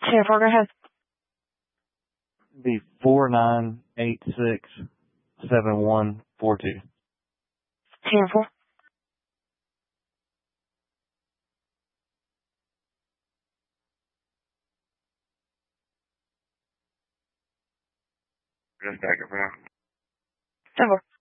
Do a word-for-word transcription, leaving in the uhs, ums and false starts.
ten four, go ahead. Be four nine eight six seven one four two. ten four. Just back up now. ten four.